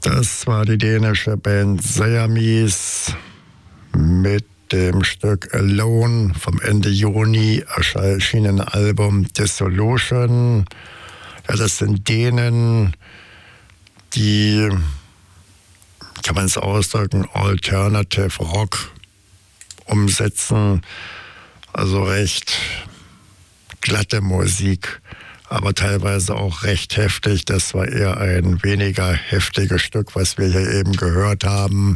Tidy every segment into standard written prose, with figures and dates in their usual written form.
Das war die dänische Band Siamese mit dem Stück Alone vom Ende Juni erschienenen Album Dissolution. Ja, das sind Dänen, die, kann man es ausdrücken, Alternative Rock umsetzen. Also recht glatte Musik, aber teilweise auch recht heftig. Das war eher ein weniger heftiges Stück, was wir hier eben gehört haben.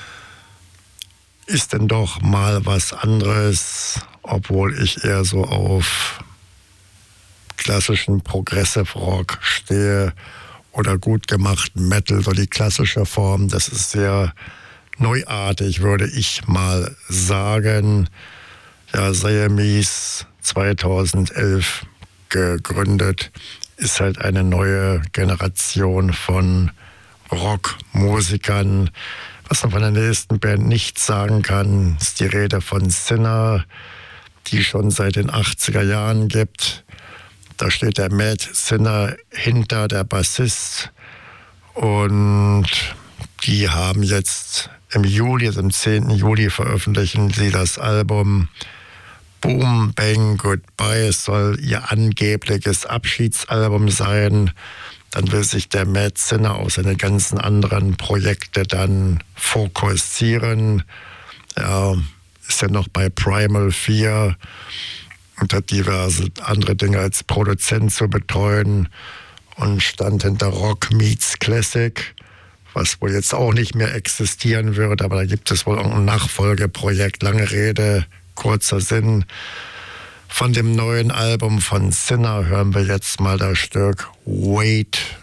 Ist denn doch mal was anderes, obwohl ich eher so auf klassischen Progressive Rock stehe oder gut gemachten Metal, so die klassische Form. Das ist sehr neuartig, würde ich mal sagen. Ja, Siamese 2011 gegründet, ist halt eine neue Generation von Rockmusikern. Was man von der nächsten Band nicht sagen kann, ist die Rede von Sinner, die schon seit den 80er Jahren gibt. Da steht der Matt Sinner hinter, der Bassist. Und die haben jetzt im Juli, also am 10. Juli veröffentlichen sie das Album Boom Bang Goodbye. Es soll ihr angebliches Abschiedsalbum sein. Dann will sich der Matt Sinner auf seine ganzen anderen Projekte dann fokussieren. Er ist ja noch bei Primal 4 und hat diverse andere Dinge als Produzent zu betreuen und stand hinter Rock Meets Classic, was wohl jetzt auch nicht mehr existieren wird, aber da gibt es wohl auch ein Nachfolgeprojekt. Lange Rede, kurzer Sinn. Von dem neuen Album von Sinner hören wir jetzt mal das Stück Wait